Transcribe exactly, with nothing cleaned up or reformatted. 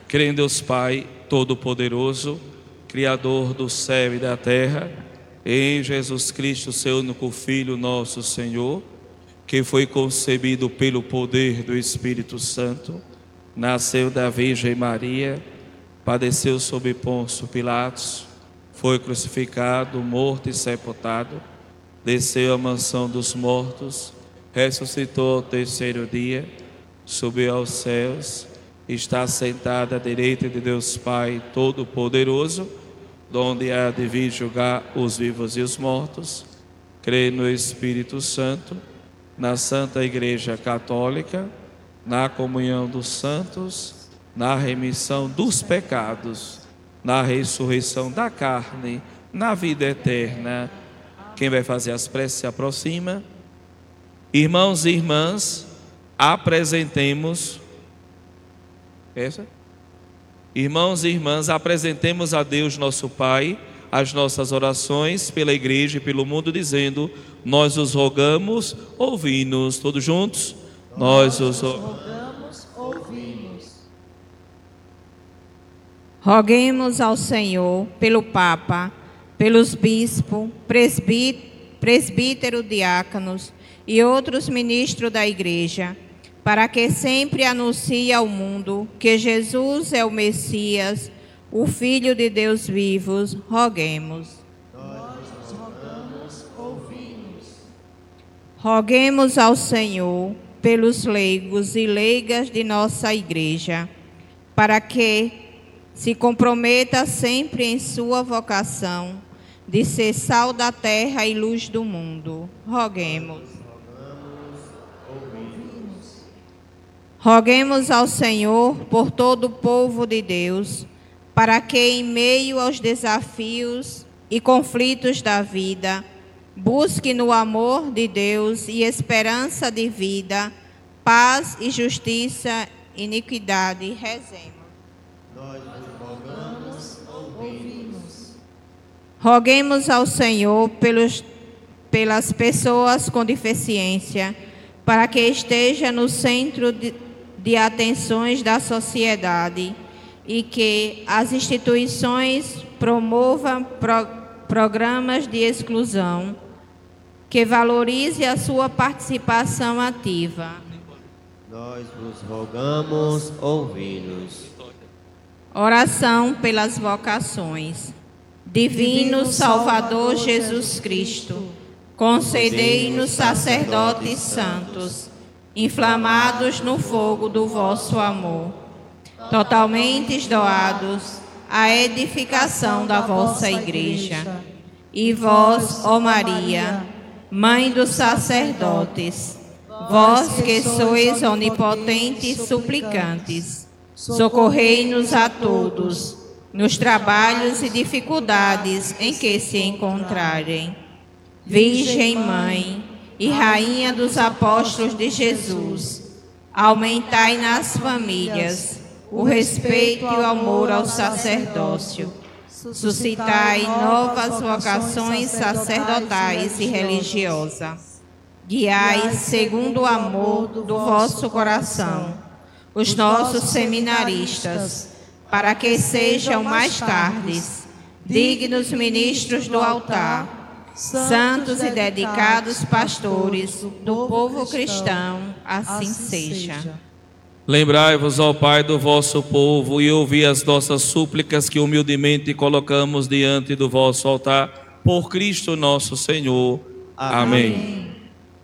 Creio em Deus Pai Todo-Poderoso, Criador do céu e da terra, em Jesus Cristo, seu único Filho, nosso Senhor, que foi concebido pelo poder do Espírito Santo, nasceu da Virgem Maria, padeceu sob Pôncio Pilatos, foi crucificado, morto e sepultado, desceu à mansão dos mortos, ressuscitou ao terceiro dia, subiu aos céus, está sentado à direita de Deus Pai Todo-Poderoso, donde há de vir julgar os vivos e os mortos. Creio no Espírito Santo, na Santa Igreja Católica, na comunhão dos santos, na remissão dos pecados, na ressurreição da carne, na vida eterna. Quem vai fazer as preces se aproxima. Irmãos e irmãs, apresentemos essa? Irmãos e irmãs, apresentemos a Deus nosso Pai as nossas orações pela igreja e pelo mundo, dizendo: nós os rogamos, ouvi-nos. Todos juntos? Nós os rogamos, ouvi-nos. Roguemos ao Senhor pelo Papa, pelos bispos, presbíteros, diáconos e outros ministros da igreja, para que sempre anuncie ao mundo que Jesus é o Messias, o Filho de Deus vivo. Roguemos. Nós os rogamos, ouvi-nos. Roguemos ao Senhor pelos leigos e leigas de nossa igreja, para que se comprometa sempre em sua vocação de ser sal da terra e luz do mundo. Roguemos. Roguemos ao Senhor por todo o povo de Deus, para que em meio aos desafios e conflitos da vida, busque no amor de Deus e esperança de vida, paz e justiça, iniquidade. Rezemos. Nós vos rogamos, ouvi-nos. Roguemos ao Senhor pelos, pelas pessoas com deficiência, para que esteja no centro de, de atenções da sociedade e que as instituições promovam pro, programas de exclusão, que valorize a sua participação ativa. Nós vos rogamos, ouvi-nos. Oração pelas vocações. Divino Salvador Jesus Cristo, concedei-nos sacerdotes santos, inflamados no fogo do vosso amor, totalmente doados à edificação da vossa igreja. E vós, ó Maria, Mãe dos sacerdotes, vós que sois onipotentes e suplicantes, socorrei-nos a todos nos trabalhos e dificuldades em que se encontrarem. Virgem Mãe e Rainha dos Apóstolos de Jesus, aumentai nas famílias o respeito e o amor ao sacerdócio. Suscitai novas vocações sacerdotais e religiosas. Guiai, segundo o amor do vosso coração, os nossos seminaristas, para que sejam mais tarde dignos ministros do altar, santos e dedicados pastores do povo cristão, assim seja. Lembrai-vos, ó Pai, do vosso povo e ouvi as nossas súplicas que humildemente colocamos diante do vosso altar, por Cristo nosso Senhor. Amém. Amém.